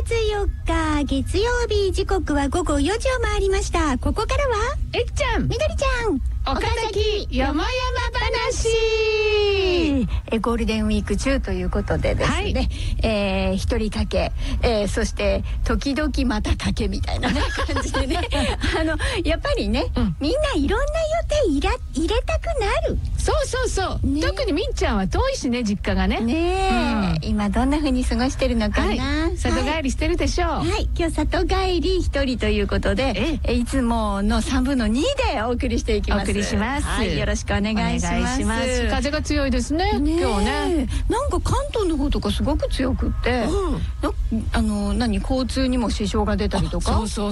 月4日月曜日、時刻は午後4時を回りました。ここからはえっちゃん、 みどりちゃん、 岡崎よもやま話。 ゴールデンウィーク中ということでですね、一人かけ、そして時々またかけみたいな、ね、感じでねやっぱりね、みんないろんな予定入れたくなる。 そうそうそう、ね、特にみんちゃんは遠いしね、実家がね。 ねえ、今どんな風に過ごしてるのかな。 里帰りしてるでしょう。 はい、今日里帰り一人ということで、いつもの3分の2でお送りしていきます。 お送りします。 はい、よろしくお願いします。 風が強いですね、今日ね。 なんか関東の方とかすごく強くって、交通にも支障が出たりとか、そう、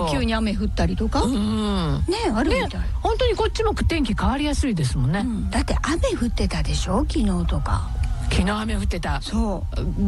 急に雨降ったりとか、ね、あるみたい。 本当にこっちも天気変わりやすいですもんね。 だって雨降ってたでしょ、昨日とか。 昨日雨降ってた。そう、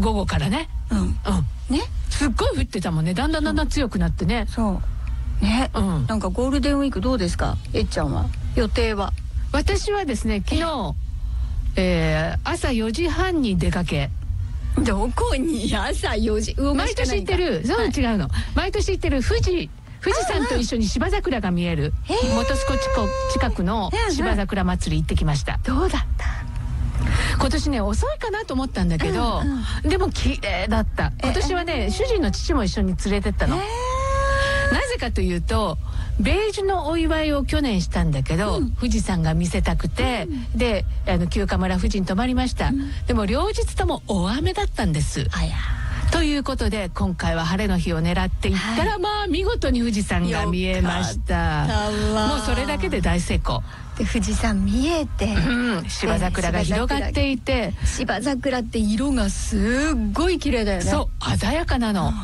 午後からね。ね、すっごい降ってたもんね。だんだん強くなってね。 そうね、なんかゴールデンウィークどうですか、えっちゃんは。予定は。 私はですね、昨日朝4時半に出かけ。 どこに朝4時？ 毎年行ってる、そう、違うの。毎年行ってる富士山と一緒に芝桜が見える本栖湖近くの芝桜祭り行ってきました。 どうだった？ 今年ね、遅いかなと思ったんだけど、でも綺麗だった。今年はね、主人の父も一緒に連れてったの。なぜかというと、ベージュのお祝いを去年したんだけど、富士山が見せたくて、で休暇村富士に泊まりました。でも両日とも大雨だったんです。ということで今回は晴れの日を狙っていったら、まあ見事に富士山が見えました。もうそれだけで大成功で、富士山見えて、 芝桜が広がっていて、 芝桜って色がすっごい綺麗だよね。 そう、鮮やかなの。